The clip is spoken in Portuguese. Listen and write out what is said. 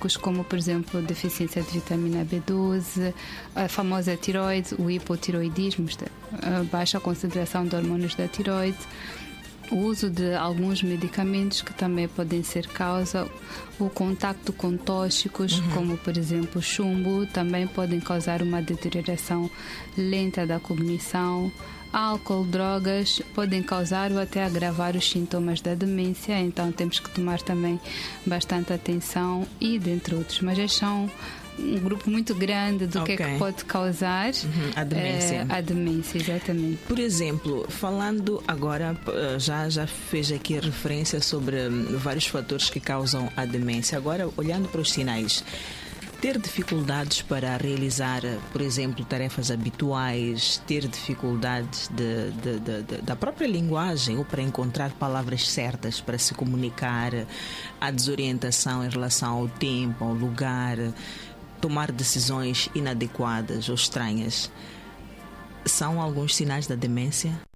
tóxicos, como por exemplo deficiência de vitamina B12, a famosa tiroide, o hipotiroidismo, a baixa concentração de hormônios da tiroide, o uso de alguns medicamentos que também podem ser causa, o contacto com tóxicos, como por exemplo chumbo, também podem causar uma deterioração lenta da cognição. Álcool, drogas podem causar ou até agravar os sintomas da demência, então temos que tomar também bastante atenção e dentre outros, mas estes são um grupo muito grande do que é que pode causar a demência. A demência, exatamente. Por exemplo, falando agora, já fez aqui a referência sobre vários fatores que causam a demência. Agora, olhando para os sinais, ter dificuldades para realizar, por exemplo, tarefas habituais, ter dificuldades da própria linguagem ou para encontrar palavras certas para se comunicar, a desorientação em relação ao tempo, ao lugar, tomar decisões inadequadas ou estranhas, são alguns sinais da demência?